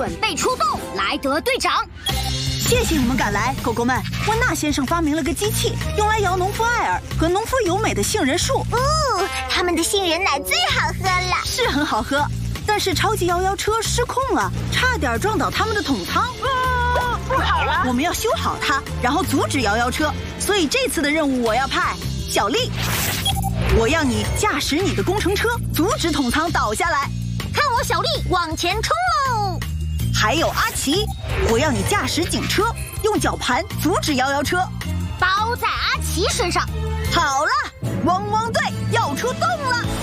准备出动，莱德队长。 谢谢你们赶来，狗狗们。温纳先生发明了个机器，用来摇农夫艾尔和农夫尤美的杏仁树。 他们的杏仁奶最好喝了， 是很好喝。但是超级摇摇车失控了，差点撞倒他们的桶仓。 不好了！ 我们要修好它，然后阻止摇摇车。所以这次的任务我要派小丽，我要你驾驶你的工程车，阻止桶仓倒下来。 看我小丽往前冲喽！ 还有阿奇，我要你驾驶警车，用绞盘阻止摇摇车。 包在阿奇身上。 好了，汪汪队要出动了。